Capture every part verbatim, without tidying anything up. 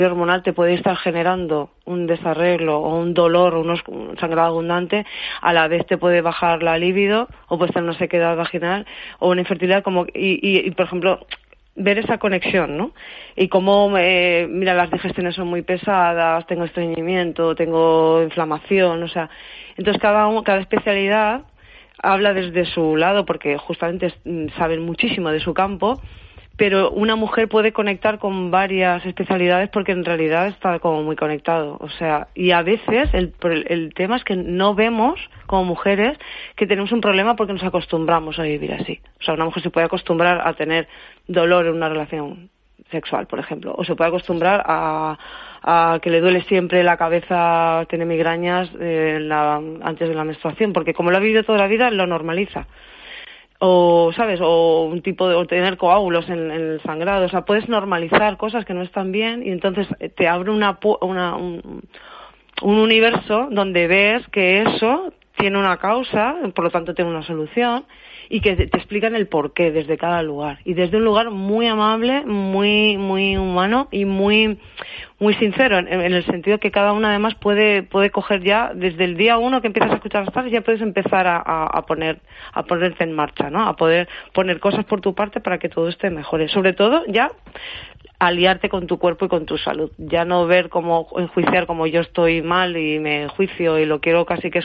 hormonal te puede estar generando un desarreglo o un dolor o un sangrado abundante, a la vez te puede bajar la libido o puede estar una sequedad vaginal o una infertilidad, como y, y, y por ejemplo ver esa conexión, ¿no? Y cómo, eh, mira, las digestiones son muy pesadas, tengo estreñimiento, tengo inflamación, o sea, entonces cada uno, cada especialidad habla desde su lado porque justamente saben muchísimo de su campo, pero una mujer puede conectar con varias especialidades porque en realidad está como muy conectado, o sea, y a veces el, el tema es que no vemos como mujeres que tenemos un problema porque nos acostumbramos a vivir así. O sea, una mujer se puede acostumbrar a tener dolor en una relación sexual, por ejemplo, o se puede acostumbrar a, a que le duele siempre la cabeza, tiene migrañas eh, la, antes de la menstruación, porque como lo ha vivido toda la vida, lo normaliza. O, ¿sabes? O un tipo de, o tener coágulos en, en el sangrado. O sea, puedes normalizar cosas que no están bien y entonces te abre una, una un, un universo donde ves que eso tiene una causa, por lo tanto tiene una solución y que te, te explican el porqué desde cada lugar. Y desde un lugar muy amable, muy, muy humano y muy, muy sincero, en, en el sentido que cada una además puede, puede coger ya, desde el día uno que empiezas a escuchar las frases, ya puedes empezar a, a, a poner, a ponerte en marcha, ¿no? A poder poner cosas por tu parte para que todo esté mejor. Sobre todo, ya, aliarte con tu cuerpo y con tu salud. Ya no ver como, enjuiciar como yo estoy mal y me enjuicio y lo quiero casi que es.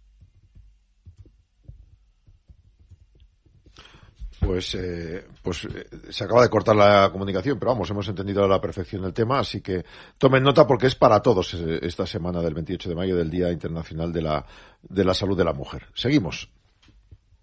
Pues, eh, pues eh, se acaba de cortar la comunicación, pero vamos, hemos entendido a la perfección el tema, así que tomen nota porque es para todos esta semana del veintiocho de mayo, del Día Internacional de la, de la Salud de la Mujer. Seguimos.